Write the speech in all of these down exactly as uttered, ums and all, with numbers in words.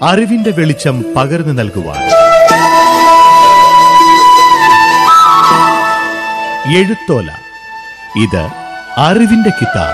അറിവിന്റെ വെളിച്ചം പകർന്നു നൽകുവാൻ. എഴുത്തോല, ഇത് അറിവിന്റെ കിതാബ്.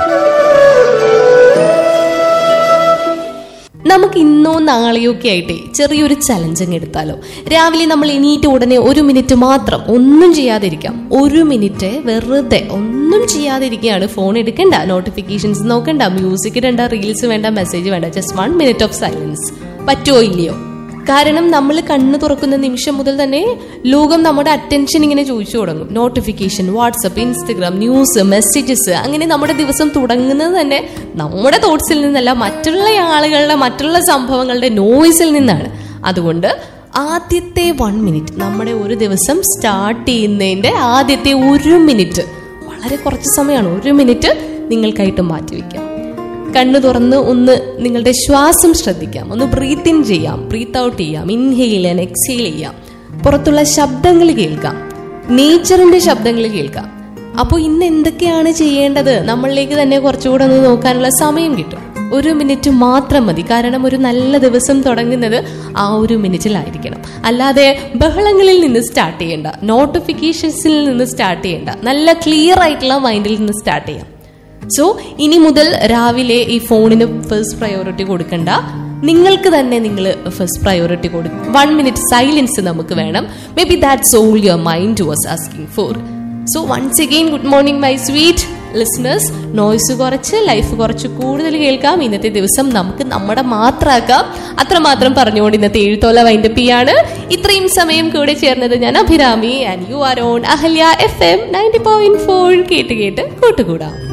നമുക്ക് ഇന്നോ നാളെയോ ഒക്കെ ആയിട്ടേ ചെറിയൊരു ചലഞ്ച് അങ്ങ് എടുത്താലോ. രാവിലെ നമ്മൾ എണീറ്റ് ഉടനെ ഒരു മിനിറ്റ് മാത്രം ഒന്നും ചെയ്യാതിരിക്കാം. ഒരു മിനിറ്റ് വെറുതെ ഒന്നും ചെയ്യാതിരിക്കുകയാണ്. ഫോൺ എടുക്കണ്ട, നോട്ടിഫിക്കേഷൻസ് നോക്കണ്ട, മ്യൂസിക് ഇടണ്ട, റീൽസ് വേണ്ട, മെസ്സേജ് വേണ്ട. Just one minute of silence. പറ്റുമോ ഇല്ലയോ? കാരണം നമ്മൾ കണ്ണ് തുറക്കുന്ന നിമിഷം മുതൽ തന്നെ ലോകം നമ്മുടെ അറ്റൻഷൻ ഇങ്ങനെ ചോദിച്ചു തുടങ്ങും. Notification, WhatsApp, Instagram, news, messages, അങ്ങനെ നമ്മുടെ ദിവസം തുടങ്ങുന്നത് തന്നെ നമ്മുടെ തോട്ട്സിൽ നിന്നല്ല, മറ്റുള്ള ആളുകളുടെ മറ്റുള്ള സംഭവങ്ങളുടെ നോയ്സിൽ നിന്നാണ്. അതുകൊണ്ട് ആദ്യത്തെ വൺ മിനിറ്റ്, നമ്മുടെ ഒരു ദിവസം സ്റ്റാർട്ട് ചെയ്യുന്നതിന്റെ ആദ്യത്തെ ഒരു മിനിറ്റ്, വളരെ കുറച്ച് സമയമാണ്, ഒരു മിനിറ്റ് നിങ്ങൾക്കായിട്ട് മാറ്റിവെക്കാം. കണ്ണു തുറന്ന് ഒന്ന് നിങ്ങളുടെ ശ്വാസം ശ്രദ്ധിക്കാം, ഒന്ന് ബ്രീത്ത് ഇൻ ചെയ്യാം, ബ്രീത്ത് ഔട്ട് ചെയ്യാം, ഇൻഹെയിൽ ആൻഡ് എക്സെയിൽ ചെയ്യാം. പുറത്തുള്ള ശബ്ദങ്ങൾ കേൾക്കാം, നേച്ചറിന്റെ ശബ്ദങ്ങൾ കേൾക്കാം. അപ്പോൾ ഇന്ന് എന്തൊക്കെയാണ് ചെയ്യേണ്ടത് നമ്മളിലേക്ക് തന്നെ കുറച്ചുകൂടെ ഒന്ന് നോക്കാനുള്ള സമയം കിട്ടും. ഒരു മിനിറ്റ് മാത്രം മതി. കാരണം ഒരു നല്ല ദിവസം തുടങ്ങുന്നത് ആ ഒരു മിനിറ്റിലായിരിക്കണം. അല്ലാതെ ബഹളങ്ങളിൽ നിന്ന് സ്റ്റാർട്ട് ചെയ്യേണ്ട, നോട്ടിഫിക്കേഷൻസിൽ നിന്ന് സ്റ്റാർട്ട് ചെയ്യേണ്ട, നല്ല ക്ലിയർ ആയിട്ടുള്ള മൈൻഡിൽ നിന്ന് സ്റ്റാർട്ട് ചെയ്യാം. സോ ഇനി മുതൽ രാവിലെ ഈ ഫോണിന് ഫസ്റ്റ് പ്രയോറിറ്റി കൊടുക്കണ്ട, നിങ്ങൾക്ക് തന്നെ നിങ്ങൾ ഫസ്റ്റ് പ്രയോറിറ്റി കൊടുക്കും. വൺ മിനിറ്റ് സൈലൻസ് നമുക്ക് വേണം. May be that's all your mind was asking for. So once again good morning my sweet listeners. Noise കുറച്ച്, ലൈഫ് കുറച്ച് കൂടുതൽ കേൾക്കാം. ഇന്നത്തെ ദിവസം നമുക്ക് നമ്മുടെ മാത്രമാക്കാം. അത്രമാത്രം പറഞ്ഞുകൊണ്ട് ഇന്നത്തെ എഴുത്തോല വൈൻഡപ്പ് ചെയ്യാണ്. ഇത്രയും സമയം കൂടെ ചേർന്നത് ഞാൻ Abhirami, and you are on Ahalya F M ninety point four. കേട്ട് കേട്ട് കൂട്ടുകൂടാം.